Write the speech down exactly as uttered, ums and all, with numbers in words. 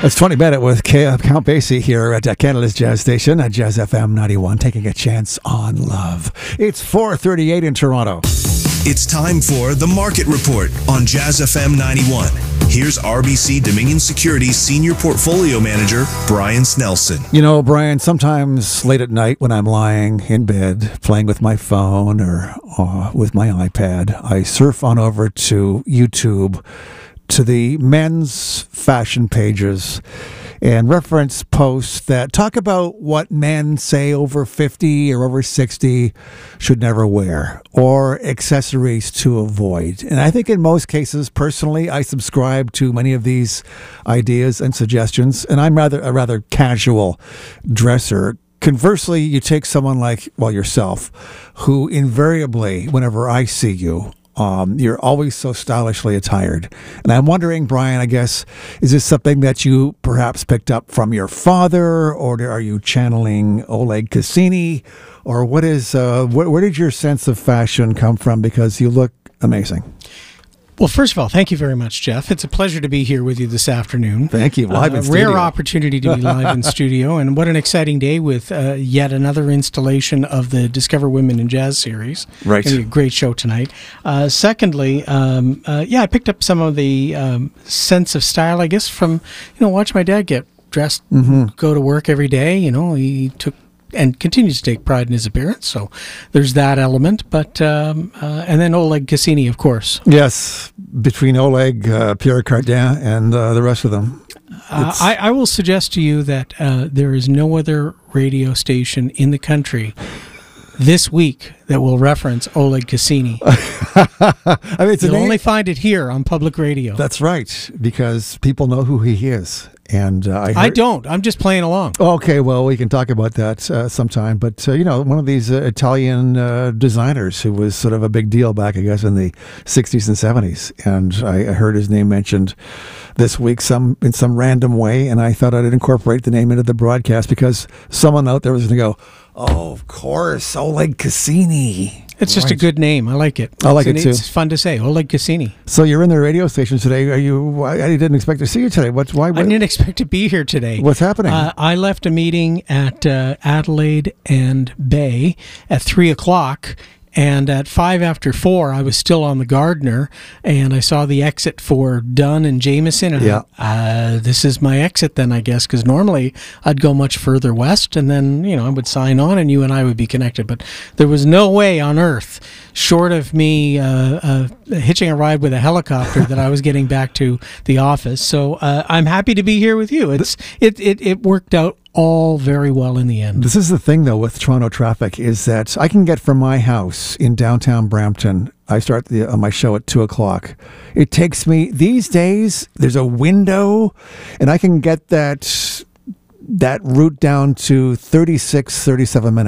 It's twenty Minute with K- Count Basie here at uh, Canada's Jazz Station at Jazz F M ninety-one, taking a chance on love. It's four thirty-eight in Toronto. It's time for The Market Report on Jazz F M ninety-one. Here's R B C Dominion Securities Senior Portfolio Manager, Brian Snelson. You know, Brian, sometimes late at night when I'm lying in bed, playing with my phone or uh, with my iPad, I surf on over to YouTube to the men's fashion pages and reference posts that talk about what men, say, over fifty or over sixty should never wear, or accessories to avoid. And I think in most cases, personally, I subscribe to many of these ideas and suggestions, and I'm rather a rather casual dresser. Conversely, you take someone like, well, yourself, who invariably, whenever I see you, Um, you're always so stylishly attired. And I'm wondering, Brian, I guess, is this something that you perhaps picked up from your father, or are you channeling Oleg Cassini, or what is, uh, wh- where did your sense of fashion come from? Because you look amazing. Well, first of all, thank you very much, Jeff. It's a pleasure to be here with you this afternoon. Thank you. Live uh, in studio. Rare opportunity to be live in studio, and what an exciting day with uh, yet another installation of the Discover Women in Jazz series. Right. Gonna be a great show tonight. Uh, secondly, um, uh, yeah, I picked up some of the um, sense of style, I guess, from, you know, watch my dad get dressed, mm-hmm. go to work every day. You know, he took and continues to take pride in his appearance. So there's that element. But um, uh, and then Oleg Cassini, of course. Yes, between Oleg, uh, Pierre Cardin, and uh, the rest of them. Uh, I, I will suggest to you that uh, there is no other radio station in the country this week that will reference Oleg Cassini. I mean, it's You'll name- only find it here on public radio. That's right, because people know who he is. And uh, I, heard- I don't. I'm just playing along. Okay, well, we can talk about that uh, sometime. But, uh, you know, one of these uh, Italian uh, designers who was sort of a big deal back, I guess, in the sixties and seventies. And I heard his name mentioned this week some in some random way, and I thought I'd incorporate the name into the broadcast because someone out there was going to go, oh, of course, Oleg Cassini. It's just Right. a good name. I like it. I like it's, it, too. It's fun to say. Oleg Cassini. So you're in the radio station today. Are you? I I didn't expect to see you today. What's why? I What, didn't expect to be here today. what's happening? Uh, I left a meeting at uh, Adelaide and Bay at three o'clock. And at five after four, I was still on the Gardner, and I saw the exit for Dunn and Jameson. And Yeah. I, uh, this is my exit then, I guess, because normally I'd go much further west, and then, you know, I would sign on, and you and I would be connected. But there was no way on earth, short of me uh, uh, hitching a ride with a helicopter, that I was getting back to the office. So uh, I'm happy to be here with you. It's it it, it worked out all very well in the end. This is the thing, though, with Toronto traffic, is that I can get from my house in downtown Brampton. I start the, uh, my show at two o'clock. It takes me, these days, there's a window, and I can get that that route down to thirty-six, thirty-seven minutes.